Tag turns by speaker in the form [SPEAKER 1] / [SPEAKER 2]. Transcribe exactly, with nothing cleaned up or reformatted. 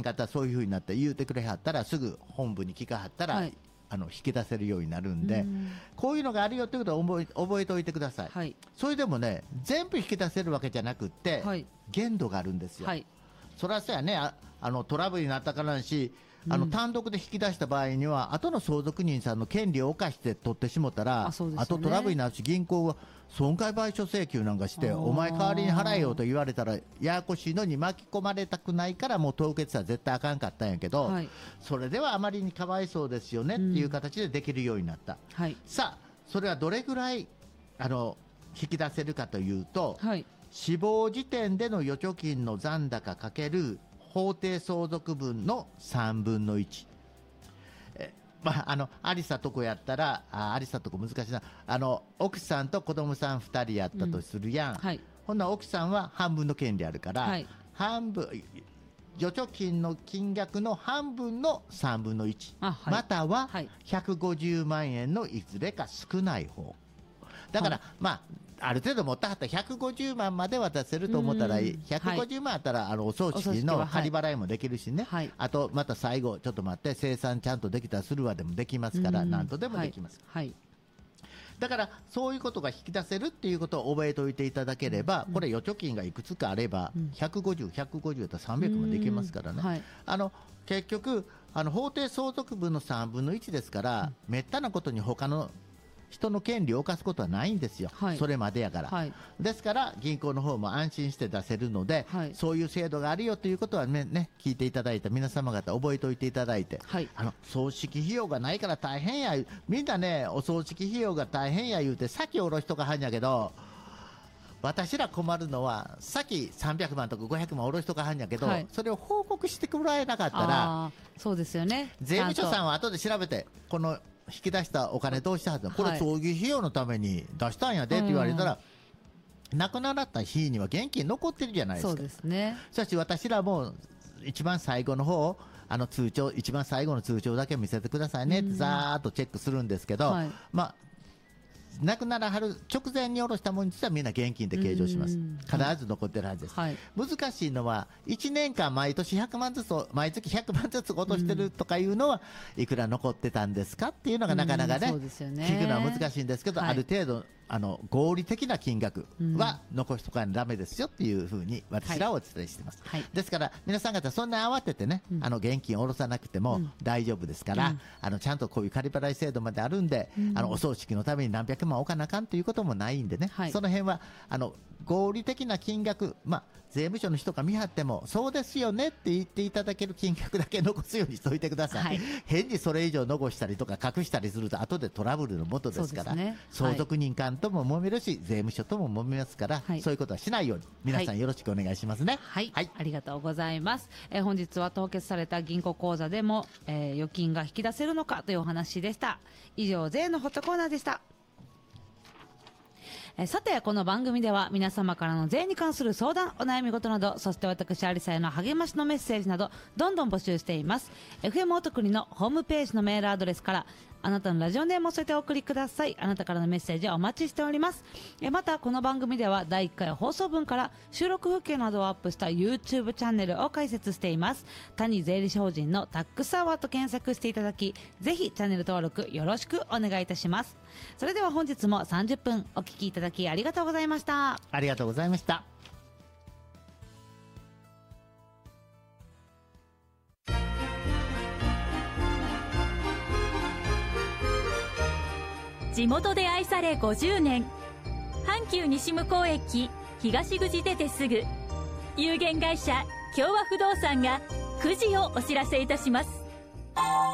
[SPEAKER 1] んかったらそういうふうになって言うてくれはったらすぐ本部に聞かはったら、はい、あの引き出せるようになるんで、んこういうのがあるよということを覚え、覚えておいてください、はい、それでもね全部引き出せるわけじゃなくって、はい、限度があるんですよ、はい、そりゃそうやね、ああのトラブルになったからんし、あの単独で引き出した場合には、うん、後の相続人さんの権利を侵して取ってしもたら、あ、そうですよね、後トラブルになるし、銀行は損害賠償請求なんかして、お前代わりに払えよと言われたらややこしいのに巻き込まれたくないから、もう凍結は絶対あかんかったんやけど、はい、それではあまりにかわいそうですよねっていう形でできるようになった、うん、はい、さあそれはどれぐらいあの引き出せるかというと、はい、死亡時点での預貯金の残高かける法定相続分のさんぶんのいち、え、まあ、あのありさとこやったら、あありさとこ難しいな、あの奥さんと子供さんふたりやったとするやん、うん、はい、ほんなら奥さんは半分の権利あるから、はい、半分預貯金の金額の半分のさんぶんのいち、はい、またはひゃくごじゅうまんえんのいずれか少ない方だから、はい、まあある程度持ったはったらひゃくごじゅうまんまで渡せると思ったら、ひゃくごじゅうまんあったら、はい、あのお葬式の仮払いもできるしね、はい、あとまた最後ちょっと待って生産ちゃんとできたらするわでもできますから、何とでもできます、はいはい、だからそういうことが引き出せるっていうことを覚えておいていただければ、これ預貯金がいくつかあれば、ひゃくごじゅう、ひゃくごじゅうだったらさんびゃくまでいけますからね、はい、あの結局あの法定相続分のさんぶんのいちですから、めったなことに他の人の権利を侵すことはないんですよ、はい、それまでやから、はい、ですから銀行の方も安心して出せるので、はい、そういう制度があるよということは ね, ね聞いていただいた皆様方覚えておいていただいて、はい、あの葬式費用がないから大変や、みんなねお葬式費用が大変や言うて先下ろしとかはんやけど、私ら困るのは先さんびゃくまんとかごひゃくまん下ろしとかはんやけど、はい、それを報告してもらえなかったら、
[SPEAKER 2] そうですよね、
[SPEAKER 1] 税務署さんは後で調べてこの引き出したお金どうしたはずだ、これ葬儀費用のために出したんやでって言われたら、うん、亡くなった日には現金残ってるじゃないですか。
[SPEAKER 2] そうですね。
[SPEAKER 1] しかし私らも一番最後の方あの通帳一番最後の通帳だけ見せてくださいねってざーっとチェックするんですけど、うん、はい、まあ亡くならはる直前に下ろしたものについてはみんな現金で計上します。必ず残ってるはずです、はい、難しいのはいちねんかん毎年ひゃくまんずつ毎月ひゃくまんずつ落としてるとかいうのはいくら残ってたんですかっていうのがなかなかね、そうですよね、聞くのは難しいんですけど、はい、ある程度あの合理的な金額は残しとかないとダメですよっていうふうに私らはお伝えしています、はい、ですから皆さん方そんな慌ててね、うん、あの現金を下ろさなくても大丈夫ですから、うん、あのちゃんとこういう仮払い制度まであるんで、うん、あのお葬式のために何百万置かなあかんということもないんでね、はい、その辺はあの合理的な金額、まあ、税務署の人が見張ってもそうですよねって言っていただける金額だけ残すようにしておいてください、はい、変にそれ以上残したりとか隠したりすると後でトラブルの元ですから、ね、相続人間とも揉めるし、はい、税務署とも揉めますから、はい、そういうことはしないように皆さんよろしくお願いしますね。
[SPEAKER 2] はい、はい、ありがとうございます、えー、本日は凍結された銀行口座でも、えー、預金が引き出せるのかというお話でした。以上税のホットコーナーでした。えさてこの番組では皆様からの税に関する相談、お悩み事など、そして私有沙への励ましのメッセージなどどんどん募集しています。 エフエム おとくりのホームページのメールアドレスからあなたのラジオネームを添えてお送りください。あなたからのメッセージをお待ちしております。えまたこの番組ではだいいっかい放送分から収録風景などをアップした YouTube チャンネルを開設しています。谷税理士法人のタックスアワーと検索していただき、ぜひチャンネル登録よろしくお願いいたします。それでは本日もさんじゅっぷんお聞きいただきありがとうございました。
[SPEAKER 1] ありがとうございました。
[SPEAKER 3] 地元で愛されごじゅうねん、阪急西向こう駅東口出てすぐ、有限会社協和不動産がくじをお知らせいたします。